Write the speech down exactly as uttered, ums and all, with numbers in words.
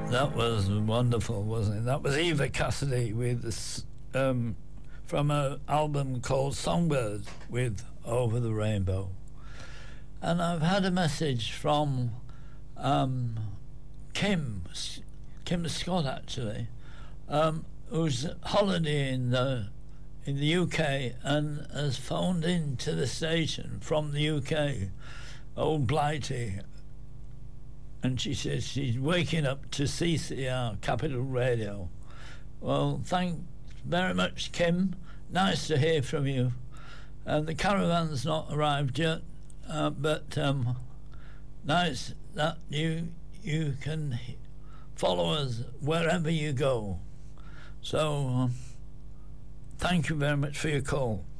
That was wonderful, wasn't it? That was Eva Cassidy with this, um, from an album called Songbird with Over the Rainbow. And I've had a message from um, Kim, Kim Scott actually, um, who's holidaying the, in the U K and has phoned in to the station from the U K, old Blighty. And she says she's waking up to C C R, Capital Radio. Well, thanks very much, Kim. Nice to hear from you. Uh, the caravan's not arrived yet, uh, but um, nice that you you can follow us wherever you go. So, uh, thank you very much for your call.